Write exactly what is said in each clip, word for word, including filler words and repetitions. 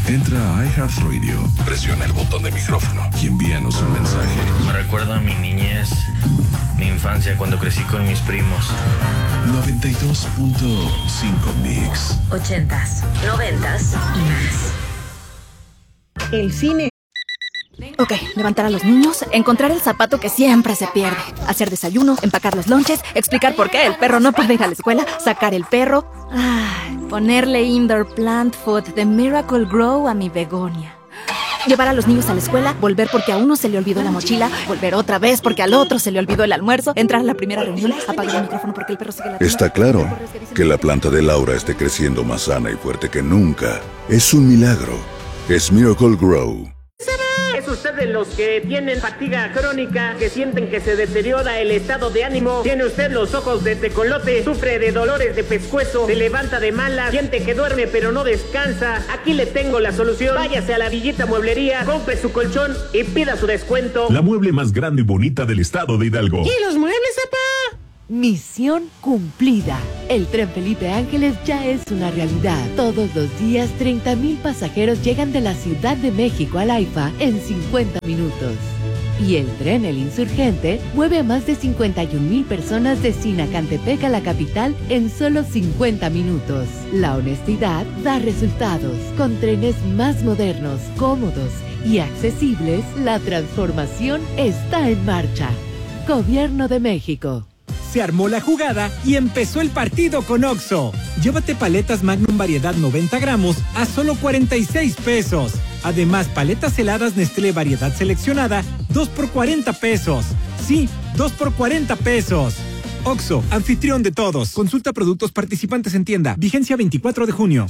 Entra a iHeartRadio, presiona el botón de micrófono y envíanos un mensaje. Me recuerda a mi niñez, mi infancia cuando crecí con mis primos. noventa y dos punto cinco Mix. Ochentas, noventas y más. El cine. Ok, levantar a los niños, encontrar el zapato que siempre se pierde, hacer desayuno, empacar los lonches, explicar por qué el perro no puede ir a la escuela, sacar el perro, ay, ponerle indoor plant food de Miracle Grow a mi begonia. Llevar a los niños a la escuela, volver porque a uno se le olvidó la mochila, volver otra vez porque al otro se le olvidó el almuerzo, entrar a la primera reunión, apagar el micrófono porque el perro sigue latiendo. Está claro que la planta de Laura esté creciendo más sana y fuerte que nunca. Es un milagro. Es Miracle Grow. ¿Es usted de los que tienen fatiga crónica, que sienten que se deteriora el estado de ánimo? ¿Tiene usted los ojos de tecolote? ¿Sufre de dolores de pescuezo? ¿Se levanta de malas? ¿Siente que duerme pero no descansa? Aquí le tengo la solución. Váyase a la Villita Mueblería, compre su colchón y pida su descuento. La mueble más grande y bonita del estado de Hidalgo. ¿Y los muebles, papá? Misión cumplida. El tren Felipe Ángeles ya es una realidad. Todos los días, treinta mil pasajeros llegan de la Ciudad de México al AIFA en cincuenta minutos. Y el tren El Insurgente mueve a más de cincuenta y un mil personas de Sinacantepec a la capital en solo cincuenta minutos. La honestidad da resultados. Con trenes más modernos, cómodos y accesibles, la transformación está en marcha. Gobierno de México. Se armó la jugada y empezó el partido con Oxxo. Llévate paletas Magnum variedad noventa gramos a solo cuarenta y seis pesos. Además, paletas heladas Nestlé variedad seleccionada, dos por cuarenta pesos. Sí, dos por cuarenta pesos. Oxxo, anfitrión de todos. Consulta productos participantes en tienda. Vigencia veinticuatro de junio.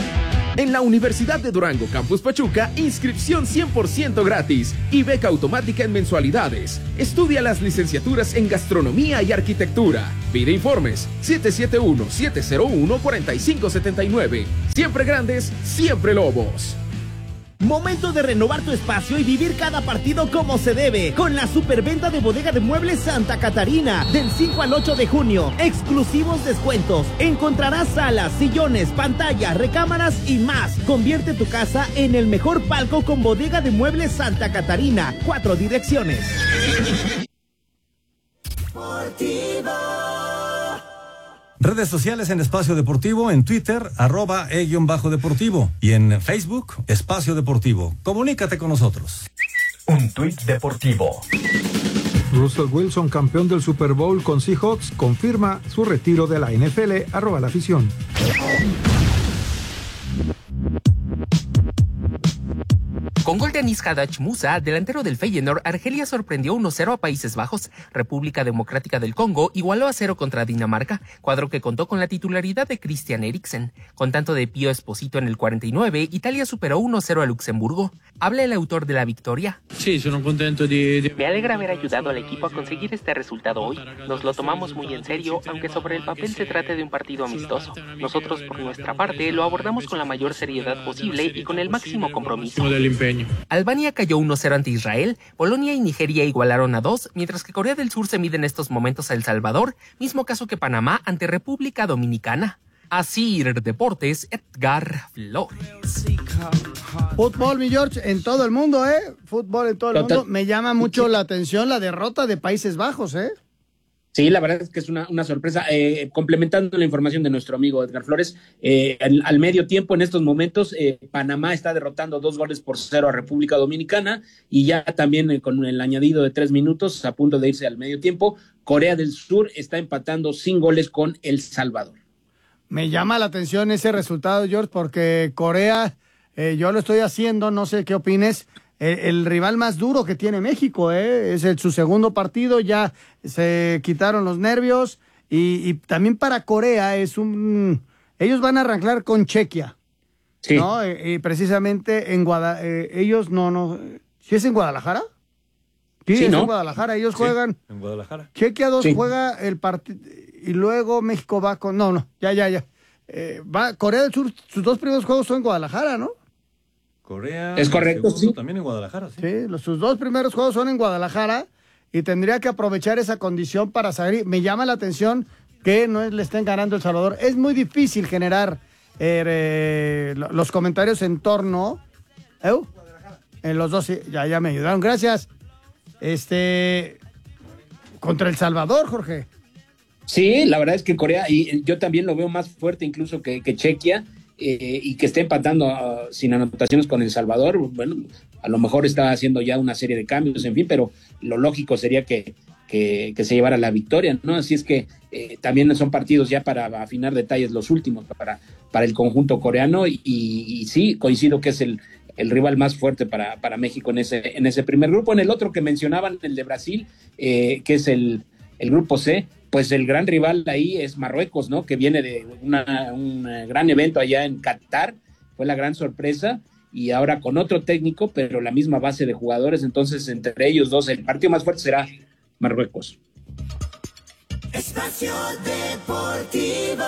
En la Universidad de Durango, Campus Pachuca, inscripción cien por ciento gratis y beca automática en mensualidades. Estudia las licenciaturas en Gastronomía y Arquitectura. Pide informes siete siete uno, siete cero uno, cuatro cinco siete nueve. Siempre grandes, siempre lobos. Momento de renovar tu espacio y vivir cada partido como se debe. Con la superventa de Bodega de Muebles Santa Catarina. Del cinco al ocho de junio. Exclusivos descuentos. Encontrarás salas, sillones, pantallas, recámaras y más. Convierte tu casa en el mejor palco con Bodega de Muebles Santa Catarina. Cuatro direcciones. Redes sociales en Espacio Deportivo, en Twitter, arroba e-deportivo y en Facebook, Espacio Deportivo. Comunícate con nosotros. Un tuit deportivo. Russell Wilson, campeón del Super Bowl con Seahawks, confirma su retiro de la N F L, arroba la afición. Con gol de Anis Haddad Musa, delantero del Feyenoord, Argelia sorprendió uno cero a Países Bajos. República Democrática del Congo igualó a cero contra Dinamarca, cuadro que contó con la titularidad de Christian Eriksen. Con tanto de Pío Esposito en el cuarenta y nueve, Italia superó uno cero a Luxemburgo. Habla el autor de la victoria. Sí, sono contento de, de... Me alegra haber ayudado al equipo a conseguir este resultado hoy. Nos lo tomamos muy en serio, aunque sobre el papel se trate de un partido amistoso. Nosotros, por nuestra parte, lo abordamos con la mayor seriedad posible y con el máximo compromiso. Albania cayó uno cero ante Israel, Polonia y Nigeria igualaron a dos, mientras que Corea del Sur se mide en estos momentos a El Salvador, mismo caso que Panamá ante República Dominicana. Asir Deportes, Edgar Flores. Fútbol, mi George, en todo el mundo, ¿eh? Fútbol en todo el mundo. Me llama mucho la atención la derrota de Países Bajos, ¿eh? Sí, la verdad es que es una, una sorpresa. Eh, complementando la información de nuestro amigo Edgar Flores, eh, al, al medio tiempo en estos momentos, eh, Panamá está derrotando dos goles por cero a República Dominicana y ya también eh, con el añadido de tres minutos a punto de irse al medio tiempo, Corea del Sur está empatando sin goles con El Salvador. Me llama la atención ese resultado, George, porque Corea, eh, yo lo estoy haciendo, no sé qué opines. El, el rival más duro que tiene México, ¿eh? Es el, su segundo partido, ya se quitaron los nervios y, y también para Corea es un... Ellos van a arrancar con Chequia, sí. ¿No? Y, y precisamente en Guadalajara, eh, ellos no, no... ¿Sí es en Guadalajara? Sí, sí, es ¿no? en Guadalajara, ellos sí, juegan... En Guadalajara. Chequia dos sí. juega el partido y luego México va con... No, no, ya, ya, ya. Eh, va Corea del Sur, sus dos primeros juegos son en Guadalajara, ¿no? Corea, es correcto, sí. También en Guadalajara, sí. Sí, los, sus dos primeros juegos son en Guadalajara y tendría que aprovechar esa condición para salir. Me llama la atención que no le estén ganando El Salvador. Es muy difícil generar eh, eh, los comentarios en torno ¿Eh? En los dos, sí, ya, ya me ayudaron, gracias. Este, contra El Salvador, Jorge. Sí, la verdad es que Corea, y yo también lo veo más fuerte incluso que, que Chequia, eh, y que esté empatando uh, sin anotaciones con El Salvador. Bueno, a lo mejor está haciendo ya una serie de cambios, en fin, pero lo lógico sería que, que, que se llevara la victoria, ¿no? Así es que eh, también son partidos ya para afinar detalles los últimos, para, para el conjunto coreano, y, y, y sí, coincido que es el, el rival más fuerte para, para México en ese, en ese primer grupo. En el otro que mencionaban, el de Brasil, eh, que es el, el grupo C, pues el gran rival ahí es Marruecos, ¿no? Que viene de una, un gran evento allá en Qatar, fue la gran sorpresa, y ahora con otro técnico, pero la misma base de jugadores. Entonces entre ellos dos el partido más fuerte será Marruecos. Espacio Deportivo.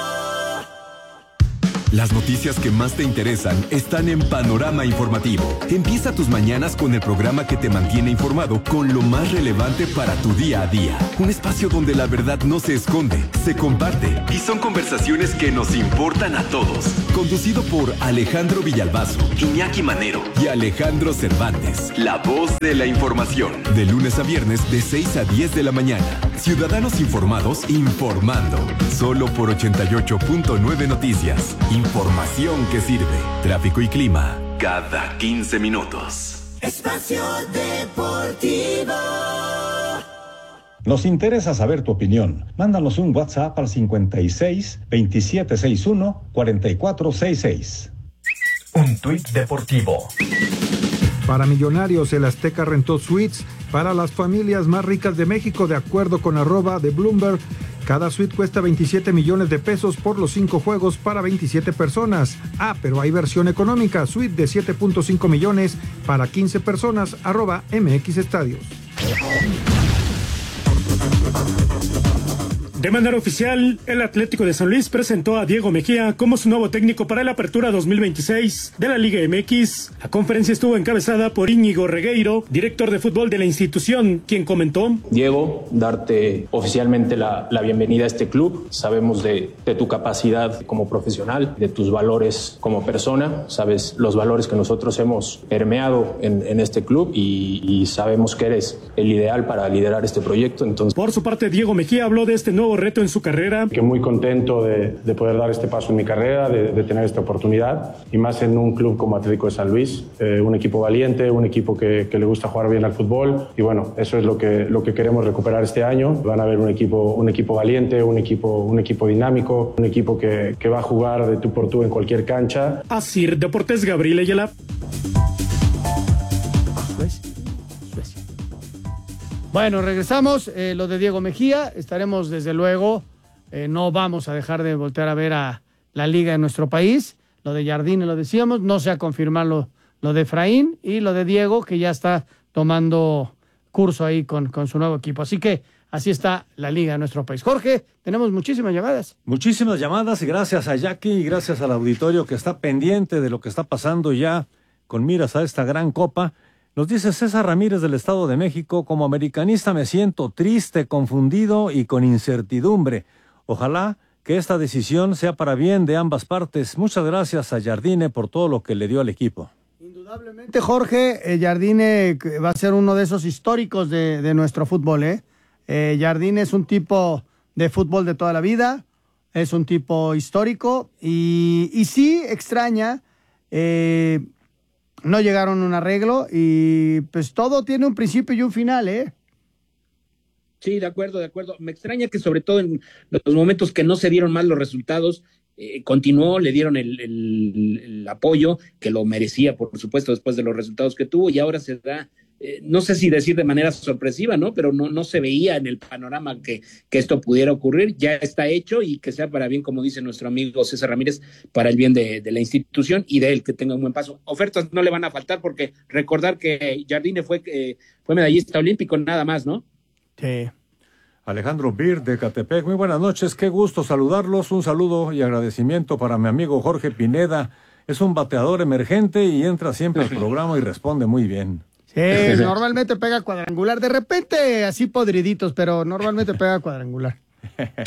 Las noticias que más te interesan están en Panorama Informativo. Empieza tus mañanas con el programa que te mantiene informado con lo más relevante para tu día a día. Un espacio donde la verdad no se esconde, se comparte y son conversaciones que nos importan a todos. Conducido por Alejandro Villalbazo, Iñaki Manero y Alejandro Cervantes. La voz de la información. De lunes a viernes de seis a diez de la mañana. Ciudadanos informados informando. Solo por ochenta y ocho punto nueve Noticias. Información que sirve. Tráfico y clima cada quince minutos. Espacio Deportivo. Nos interesa saber tu opinión. Mándanos un WhatsApp al cincuenta y seis, veintisiete sesenta y uno, cuarenta y cuatro sesenta y seis. Un tuit deportivo. Para Millonarios, el Azteca rentó suites para las familias más ricas de México, de acuerdo con arroba de Bloomberg. Cada suite cuesta veintisiete millones de pesos por los cinco juegos para veintisiete personas. Ah, pero hay versión económica, suite de siete punto cinco millones para quince personas, arroba M X Estadios. De manera oficial, el Atlético de San Luis presentó a Diego Mejía como su nuevo técnico para la apertura dos mil veintiséis de la Liga M X. La conferencia estuvo encabezada por Íñigo Regueiro, director de fútbol de la institución, quien comentó: Diego, darte oficialmente la, la bienvenida a este club. Sabemos de, de tu capacidad como profesional, de tus valores como persona. Sabes los valores que nosotros hemos permeado en, en este club y, y sabemos que eres el ideal para liderar este proyecto. Entonces, por su parte, Diego Mejía habló de este nuevo reto en su carrera. Que muy contento de, de poder dar este paso en mi carrera, de, de tener esta oportunidad, y más en un club como Atlético de San Luis, eh, un equipo valiente, un equipo que, que le gusta jugar bien al fútbol, y bueno, eso es lo que, lo que queremos recuperar este año. Van a ver un equipo, un equipo valiente, un equipo, un equipo dinámico, un equipo que, que va a jugar de tú por tú en cualquier cancha. Así, Deportes, Gabriel Ayala. Bueno, regresamos. Eh, lo de Diego Mejía, estaremos desde luego, eh, no vamos a dejar de voltear a ver a la liga en nuestro país. Lo de Jardine lo decíamos, no se ha confirmado lo, lo de Efraín, y lo de Diego, que ya está tomando curso ahí con, con su nuevo equipo. Así que así está la liga en nuestro país. Jorge, tenemos muchísimas llamadas. Muchísimas llamadas, y gracias a Jackie y gracias al auditorio que está pendiente de lo que está pasando ya con miras a esta gran copa. Nos dice César Ramírez del Estado de México: como americanista me siento triste, confundido y con incertidumbre. Ojalá que esta decisión sea para bien de ambas partes. Muchas gracias a Jardine por todo lo que le dio al equipo. Indudablemente, Jorge, eh, Jardine va a ser uno de esos históricos de, de nuestro fútbol. ¿eh? Eh, Jardine es un tipo de fútbol de toda la vida, es un tipo histórico, y, y sí extraña... Eh, No llegaron a un arreglo, y pues todo tiene un principio y un final, ¿eh? Sí, de acuerdo, de acuerdo. Me extraña que sobre todo en los momentos que no se dieron mal los resultados, eh, continuó, le dieron el, el, el apoyo que lo merecía, por supuesto, después de los resultados que tuvo, y ahora se da, eh, no sé si decir de manera sorpresiva, ¿no? Pero no, no se veía en el panorama que, que esto pudiera ocurrir. Ya está hecho, y que sea para bien, como dice nuestro amigo César Ramírez, para el bien de, de la institución y de él, que tenga un buen paso. Ofertas no le van a faltar, porque recordar que Jardine fue, eh, fue medallista olímpico, nada más, ¿no? Sí. Alejandro Bir de Catepec, muy buenas noches, qué gusto saludarlos. Un saludo y agradecimiento para mi amigo Jorge Pineda. Es un bateador emergente y entra siempre al programa y responde muy bien. Sí, normalmente pega cuadrangular, de repente así podriditos, pero normalmente pega cuadrangular.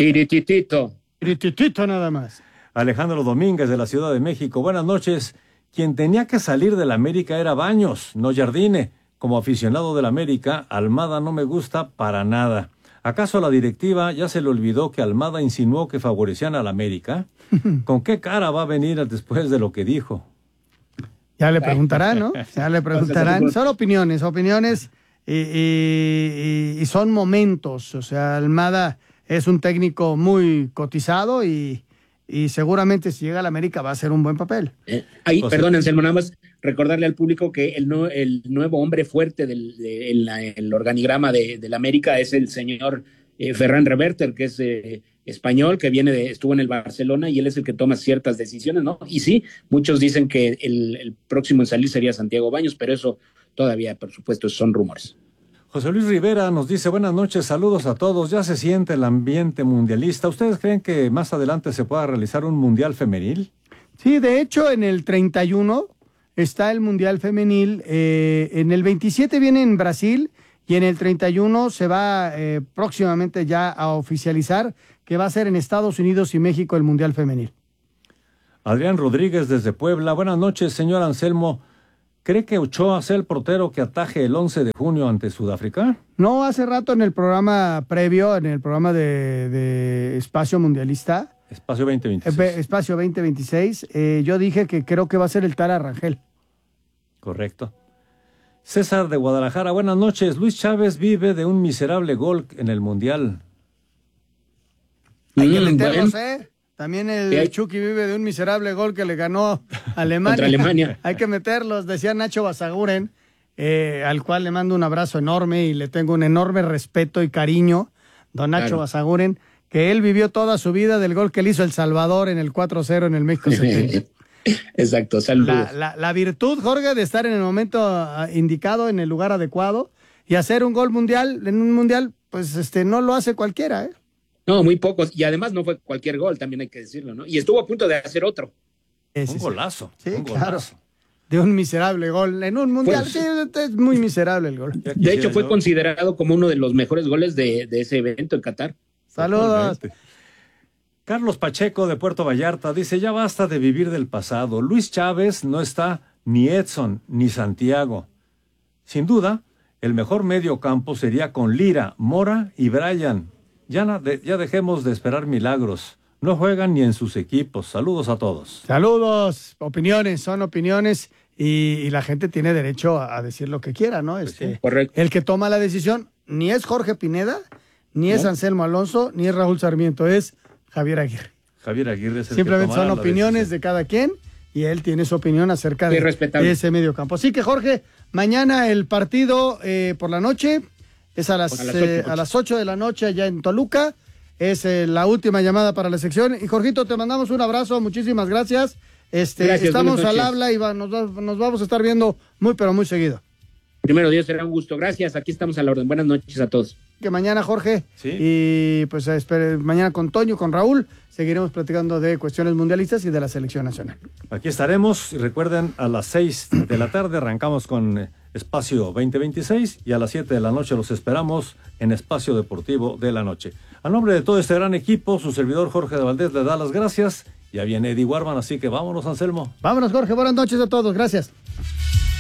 Tirititito. Tirititito nada más. Alejandro Domínguez de la Ciudad de México, buenas noches. Quien tenía que salir del América era Baños, no Jardine. Como aficionado del América, Almada no me gusta para nada. ¿Acaso a la directiva ya se le olvidó que Almada insinuó que favorecían al América? ¿Con qué cara va a venir después de lo que dijo? Ya le preguntarán, ¿no? Ya le preguntarán. Son opiniones, opiniones y, y, y son momentos. O sea, Almada es un técnico muy cotizado y, y seguramente si llega a la América va a hacer un buen papel. Eh, ahí, perdón, Anselmo, nada más recordarle al público que el, no, el nuevo hombre fuerte del de, el, el organigrama de, de la América es el señor eh, Ferran Reverter, que es eh, español, que viene de, estuvo en el Barcelona y él es el que toma ciertas decisiones, ¿no? Y sí, muchos dicen que el, el próximo en salir sería Santiago Baños, pero eso todavía, por supuesto, son rumores. José Luis Rivera nos dice, buenas noches, saludos a todos, ya se siente el ambiente mundialista. ¿Ustedes creen que más adelante se pueda realizar un mundial femenil? Sí, de hecho, en el treinta y uno está el mundial femenil, eh, en el veintisiete viene en Brasil y en el treinta y uno se va eh, próximamente ya a oficializar que va a ser en Estados Unidos y México el mundial femenil. Adrián Rodríguez desde Puebla, buenas noches, señor Anselmo. ¿Cree que Ochoa sea el portero que ataje el once de junio ante Sudáfrica? No, hace rato en el programa previo, en el programa de, de Espacio Mundialista, Espacio veinte veintiséis. Eh, Espacio veinte veintiséis, eh, yo dije que creo que va a ser el Tala Rangel. Correcto. César de Guadalajara, buenas noches. Luis Chávez vive de un miserable gol en el Mundial. Hay que Mm, meterlos, bueno. ¿eh? También el Sí, hay- Chucky vive de un miserable gol que le ganó a Alemania. Contra Alemania. Hay que meterlos, decía Nacho Basaguren, eh, al cual le mando un abrazo enorme y le tengo un enorme respeto y cariño, don Nacho Claro. Basaguren, que él vivió toda su vida del gol que le hizo El Salvador en el cuatro cero en el México setenta. Exacto, saludos. La, la, la virtud, Jorge, de estar en el momento ah, indicado, en el lugar adecuado, y hacer un gol mundial, en un mundial, pues este no lo hace cualquiera, ¿eh? No, muy pocos. Y además no fue cualquier gol, también hay que decirlo, ¿no? Y estuvo a punto de hacer otro. Ese un sí. golazo. Sí, un claro. golazo. De un miserable gol en un mundial. Pues- sí, es muy miserable el gol. De hecho, fue considerado como uno de los mejores goles de, de ese evento en Qatar. Saludos. Totalmente. Carlos Pacheco de Puerto Vallarta dice, ya basta de vivir del pasado. Luis Chávez no está ni Edson ni Santiago. Sin duda, el mejor medio campo sería con Lira, Mora y Bryan. Ya, na- de- ya dejemos de esperar milagros. No juegan ni en sus equipos. Saludos a todos. Saludos. Opiniones, son opiniones y, y la gente tiene derecho a, a decir lo que quiera, ¿no? Este, Correcto. el que toma la decisión ni es Jorge Pineda, ni es Anselmo Alonso, ni es Raúl Sarmiento, es Javier Aguirre. Javier Aguirre es el Simplemente que tomará son la opiniones decisión. de cada quien y él tiene su opinión acerca Sí, de, respetable. de ese medio campo. Así que, Jorge, mañana el partido eh, por la noche es a las, A las eh, ocho. a las ocho de la noche allá en Toluca. Es eh, la última llamada para la sección. Y, Jorgito, te mandamos un abrazo. Muchísimas gracias. Este, Gracias, estamos buenas al noches. habla y va- nos, va- nos vamos a estar viendo muy, pero muy seguido. Primero Dios, será un gusto. Gracias, aquí estamos a la orden. Buenas noches a todos. Que mañana, Jorge, Sí. y pues espere, mañana con Toño, con Raúl, seguiremos platicando de cuestiones mundialistas y de la selección nacional. Aquí estaremos y recuerden, a las seis de la tarde arrancamos con eh, Espacio veinte veintiséis y a las siete de la noche los esperamos en Espacio Deportivo de la Noche. A nombre de todo este gran equipo, su servidor Jorge de Valdés le da las gracias. Ya viene Eddie Warman, así que vámonos, Anselmo. Vámonos, Jorge. Buenas noches a todos. Gracias.